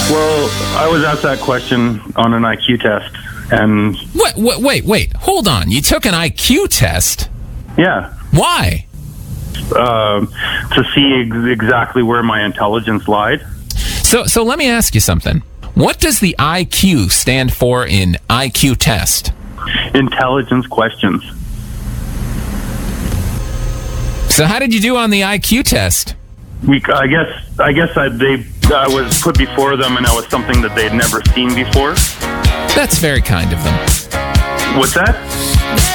Well, I was asked that question on an IQ test, and Wait. Hold on. You took an IQ test? yeah, Why? to see exactly where my intelligence lied. So let me ask you something. What does the IQ stand for in IQ test? Intelligence questions. So how did you do on the IQ test? I guess I was put before them, and that was something that they'd never seen before. That's very kind of them. What's that?